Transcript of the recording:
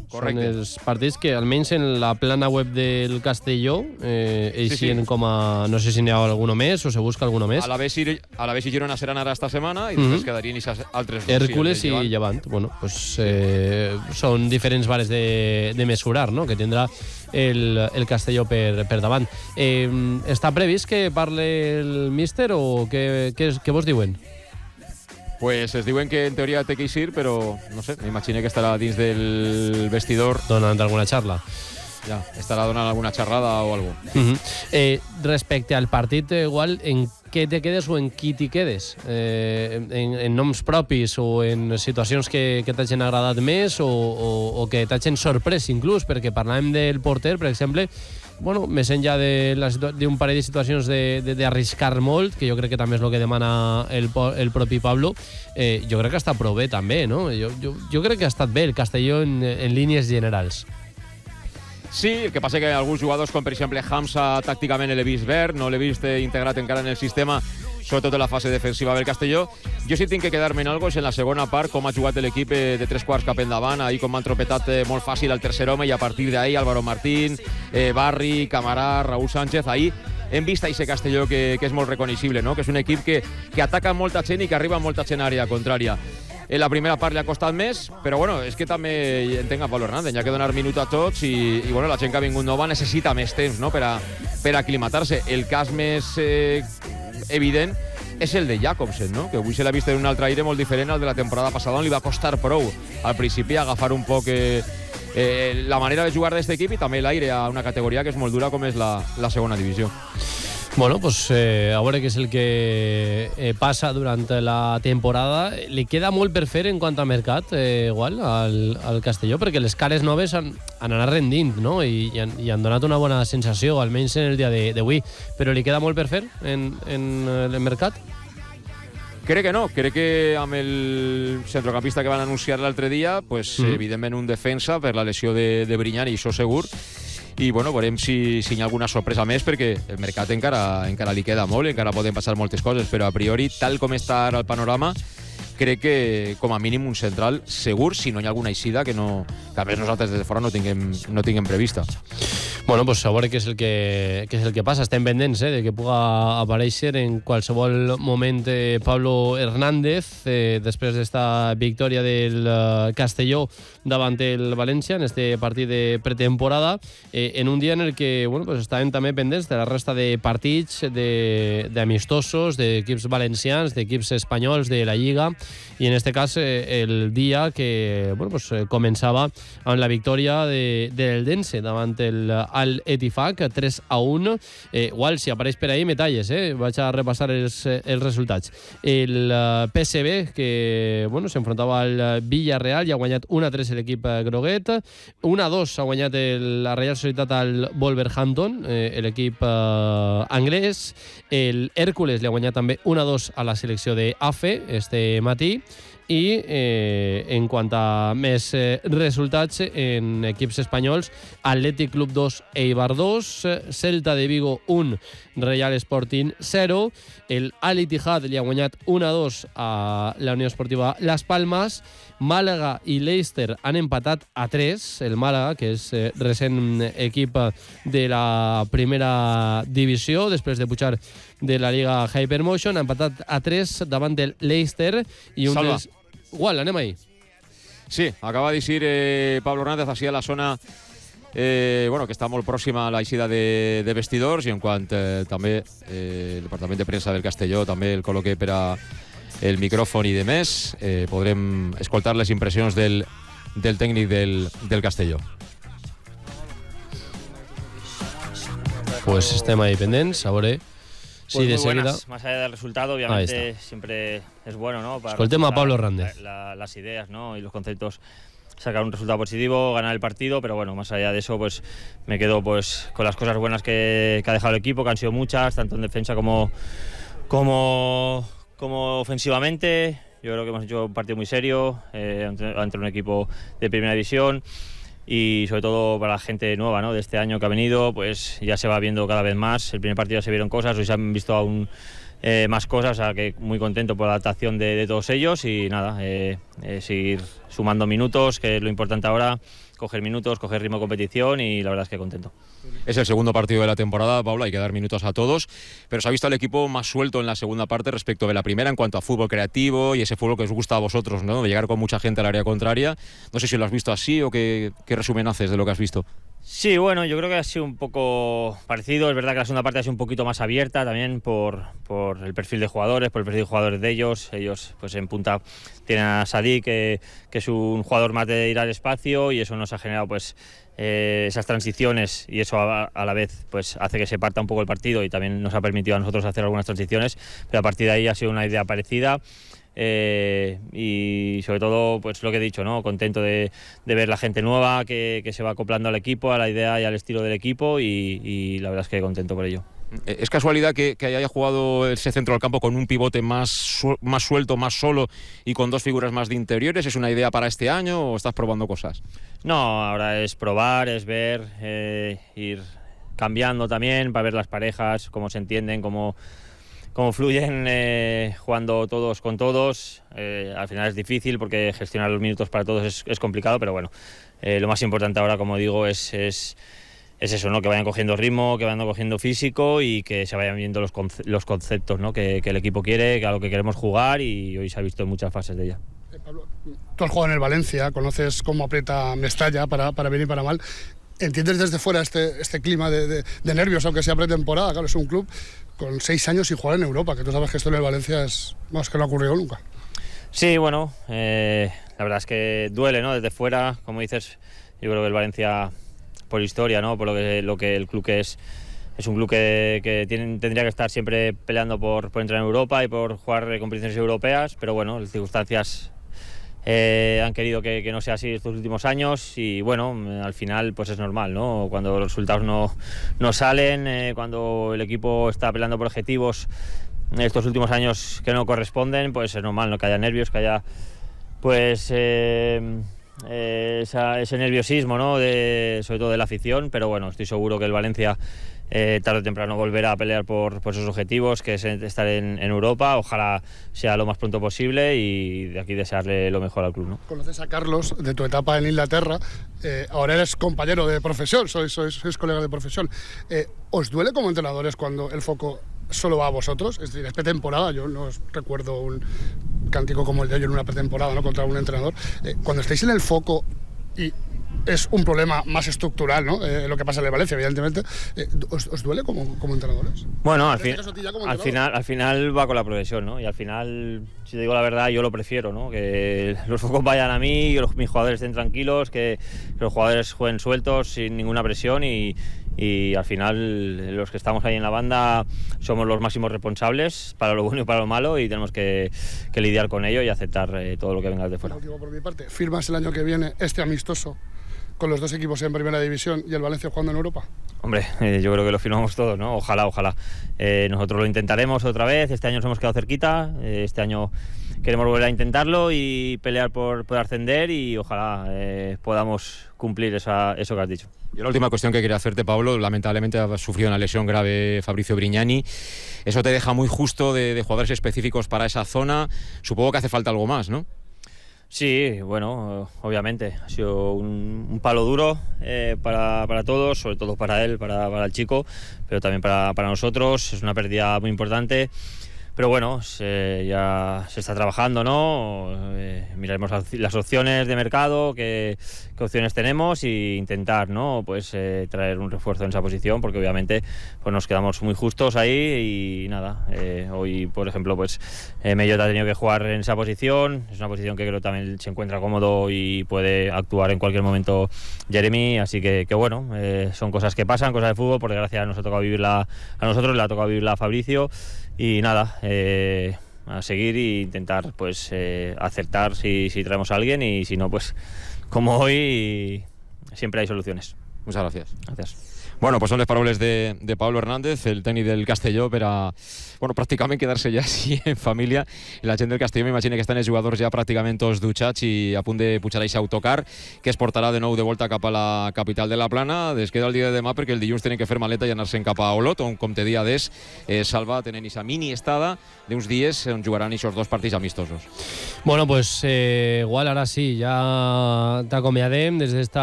Correcte. Són els partits que, almenys en la plana web del Castelló, eixien com a... No sé si n'hi ha alguno més o se busca alguno més. Alavés i Girona seran ara esta setmana i després quedarien altres dos. Hércules i Llevant. Bueno, pues són diferents vares de mesurar, no?, que tindrà el Castelló per davant. Està previst que parle el míster o què vos diuen? Pues es diuen que en teoria té que eixir, però no sé, m'imagino que estarà dins del vestidor. Donant alguna xarra. Ja, estarà donant alguna xerrada o alguna cosa. Respecte al partit, igual, en què te quedes o en qui t'hi quedes? En noms propis o en situacions que t'hagin agradat més o que t'hagin sorprès inclús, perquè parlàvem del porter, per exemple, bueno, més enllà d'un parell de situacions d'arriscar molt, que jo crec que també és el que demana el propi Pablo, jo crec que està prou bé també, no? Jo crec que ha estat bé el Castelló en línies generals. Sí, el que passa que alguns jugadors, com per exemple Hamza, tàcticament l'he vist verd, no l'he vist integrat encara en el sistema, sobretot en la fase defensiva del Castelló. Jo sí tinc que quedar-me en algo, és en la segona part, com ha jugat l'equip de 3/4 cap endavant, ahir com m'han tropetat molt fàcil al tercer home, i a partir d'ahir Álvaro Martín, Barri, Camarà, Raúl Sánchez, ahir hem vist aquest Castelló que és molt reconeixible, no? Que és un equip que ataca molta gent i que arriba molta gent a àrea contrària. En la primera part li ha costat més, però bueno, és que també entenc a Pablo Hernández, hi ha que donar minut a tots i bueno, la gent que ha vingut nova necessita més temps, no?, per aclimatar-se. El cas més evident és el de Jakobsen, no?, que avui se l'ha vist en un altre aire molt diferent al de la temporada passada, on li va costar prou al principi agafar un poc la manera de jugar d'aquest equip i també l'aire a una categoria que és molt dura com és la segona divisió. Bueno, pues a veure què és el que passa durant la temporada. Li queda molt per fer en quant a mercat, igual, al Castelló, perquè les cares noves han anat rendint, no? I han donat una bona sensació, almenys en el dia d'avui. Però li queda molt per fer en el mercat? Crec que no, crec que amb el centrocampista que van anunciar l'altre dia, pues, evidentment un defensa per la lesió de Briñán, i això segur. I bueno, veurem si hi ha alguna sorpresa més, perquè el mercat encara li queda molt, encara poden passar moltes coses, però a priori, tal com està ara el panorama, crec que com a mínim un central segur, si no hi ha alguna eixida que a més nosaltres des de fora no tinguem prevista. Bueno, pues a veure què és el que passa. Estem pendents de que puga aparèixer en qualsevol moment Pablo Hernández després d'esta victòria del Castelló davant el València en este partit de pretemporada, en un dia en el que bueno, pues estàvem també pendents de la resta de partits d'amistosos, d'equips valencians, d'equips espanyols de la Lliga, i en este cas el dia que bueno, pues, començava amb la victòria del Dense davant el Al-Etifaq 3-1. Igual, si apareix per ahí, me talles, vaig a repassar els resultats. El PSV, que bueno, s'enfrontava al Villarreal, i ha guanyat 1-3 l'equip groguet. 1-2 ha guanyat la Real Societat al Wolverhampton, l'equip anglès. El Hércules li ha guanyat també 1-2 a la selecció d'AFE este matí. I en quant a més resultats en equips espanyols, Athletic Club 2, Eibar 2, Celta de Vigo 1, Real Sporting 0, el Al-Ittihad li ha guanyat 1-2 a la Unió Esportiva Las Palmas, Màlaga i Leicester han empatat a 3, el Màlaga, que és recent equip de la primera divisió, després de pujar de la Liga Hypermotion, ha empatat a 3 davant del Leicester, i un dels... Igual, anem ahí. Sí, acaba de decir Pablo Hernández hacia la zona bueno, que està molt pròxima a l'eixida de vestidors, i en quant també el departament de premsa del Castelló també el col·loqué per a el micròfon i de més, podrem escoltar les impressions del tècnic del Castelló. Pues estem ahí pendents, a veure... Pues sí, de seguida. Buenas, más allá del resultado, obviamente siempre es bueno, ¿no? Para el tema Pablo Hernández. Las ideas, ¿no? Y los conceptos, sacar un resultado positivo, ganar el partido, pero bueno, más allá de eso, pues me quedo pues con las cosas buenas que ha dejado el equipo, que han sido muchas, tanto en defensa como ofensivamente. Yo creo que hemos hecho un partido muy serio ante un equipo de primera división. Y sobre todo para la gente nueva, ¿no? De este año que ha venido, pues ya se va viendo cada vez más. El primer partido ya se vieron cosas, hoy se han visto aún más cosas, o sea que muy contento por la adaptación de todos ellos y nada, seguir sumando minutos, que es lo importante ahora, coger minutos, coger ritmo de competición y la verdad es que contento. Es el segundo partido de la temporada, Pablo, hay que dar minutos a todos, pero se ha visto al equipo más suelto en la segunda parte respecto de la primera en cuanto a fútbol creativo y ese fútbol que os gusta a vosotros, ¿no? De llegar con mucha gente al área contraria. No sé si lo has visto así o qué resumen haces de lo que has visto. Sí, bueno, yo creo que ha sido un poco parecido. Es verdad que la segunda parte ha sido un poquito más abierta también por el perfil de jugadores, por el perfil de jugadores de ellos. Ellos, pues en punta, tienen a Sadik, que es un jugador más de ir al espacio, y eso nos ha generado pues esas transiciones, y eso a la vez pues hace que se parta un poco el partido y también nos ha permitido a nosotros hacer algunas transiciones, pero a partir de ahí ha sido una idea parecida. Y sobre todo pues lo que he dicho, ¿no? Contento de ver la gente nueva que se va acoplando al equipo, a la idea y al estilo del equipo, y la verdad es que contento por ello. ¿Es casualidad que haya jugado ese centro del campo con un pivote más suelto, más solo y con dos figuras más de interiores? ¿Es una idea para este año o estás probando cosas? No, ahora es probar, es ver, ir cambiando también para ver las parejas, cómo se entienden, cómo fluyen jugando todos con todos. Al final es difícil porque gestionar los minutos para todos es complicado, pero bueno, lo más importante ahora, como digo, es eso, ¿no? Que vayan cogiendo ritmo, que vayan cogiendo físico y que se vayan viendo los conceptos, ¿no? que el equipo quiere, que a lo que queremos jugar, y hoy se ha visto en muchas fases de ella. Pablo, tú has jugado en el Valencia, conoces cómo aprieta Mestalla para bien y para mal. ¿Entiendes desde fuera este clima de nervios, aunque sea pretemporada? Claro, es un club con 6 años sin jugar en Europa, que tú sabes que esto en el Valencia es más que no ha ocurrido nunca. Sí, bueno, la verdad es que duele, ¿no? Desde fuera, como dices, yo creo que el Valencia, por historia, ¿no? Por lo que el club que es un club que tendría que estar siempre peleando por entrar en Europa y por jugar competiciones europeas, pero bueno, las circunstancias han querido que no sea así estos últimos años, y bueno, al final pues es normal, ¿no? Cuando los resultados no salen, cuando el equipo está peleando por objetivos estos últimos años que no corresponden, pues es normal, ¿no? Que haya nervios, que haya pues ese nerviosismo, ¿no? Sobre todo de la afición, pero bueno, estoy seguro que el Valencia tarde o temprano volverá a pelear por esos objetivos, que es estar en Europa. Ojalá sea lo más pronto posible, y de aquí desearle lo mejor al club, ¿no? Conoces a Carlos de tu etapa en Inglaterra, ahora eres compañero de profesión, sois colegas de profesión. ¿Os duele como entrenadores cuando el foco solo va a vosotros? Es decir, es pretemporada, yo no os recuerdo un cántico como el de hoy en una pretemporada, ¿no? Contra un entrenador. Cuando estáis en el foco y es un problema más estructural, ¿no? Lo que pasa en el Valencia, evidentemente. ¿Os duele como entrenadores? Bueno, al final va con la progresión, ¿no? Y al final, si te digo la verdad, yo lo prefiero, ¿no? Que los focos vayan a mí, que mis jugadores estén tranquilos, que los jugadores jueguen sueltos, sin ninguna presión, y al final los que estamos ahí en la banda somos los máximos responsables para lo bueno y para lo malo, y tenemos que lidiar con ello y aceptar todo lo que venga de fuera. Por mi parte, ¿firmas el año que viene este amistoso con los dos equipos en primera división y el Valencia jugando en Europa? Hombre, yo creo que lo firmamos todos, ¿no? Ojalá. Nosotros lo intentaremos otra vez. Este año nos hemos quedado cerquita, este año queremos volver a intentarlo y pelear por ascender, y ojalá podamos cumplir eso que has dicho. Y la última cuestión que quería hacerte, Pablo, lamentablemente ha sufrido una lesión grave Fabrizio Brignani. Eso te deja muy justo de jugadores específicos para esa zona. Supongo que hace falta algo más, ¿no? Sí, bueno, obviamente ha sido un palo duro para todos, sobre todo para él, para el chico, pero también para nosotros. Es una pérdida muy importante, pero bueno, ya se está trabajando, ¿no? Miraremos las opciones de mercado, qué opciones tenemos, e intentar, ¿no? Pues traer un refuerzo en esa posición, porque obviamente pues nos quedamos muy justos ahí, y nada, hoy por ejemplo pues Mellot ha tenido que jugar en esa posición. Es una posición que creo también se encuentra cómodo y puede actuar en cualquier momento Jeremy, así que bueno, son cosas que pasan, cosas de fútbol. Por desgracia nos ha tocado vivirla a nosotros, le ha tocado vivirla a Fabricio, y nada, a seguir e intentar pues acertar si traemos a alguien, y si no, pues como hoy siempre hay soluciones. Muchas gracias. Gracias. Bueno, pues són les paraules de Pablo Hernández, el tècnic del Castelló, per a, bueno, pràcticament quedar-se ja així en família. La gent del Castelló m'imagina que estan els jugadors ja pràcticament tots dutxats i a punt de pujar a aquest autocar que es portarà de nou de volta cap a la capital de la Plana. Es queda el dia de demà perquè el dilluns tenen que fer maleta i anar-se'n cap a Olot, on, com te dia des, Salva tenen aquesta mini estada d'uns dies on jugaran aquests 2 partits amistosos. Bueno, pues igual ara sí, ja t'acomiadem des d'esta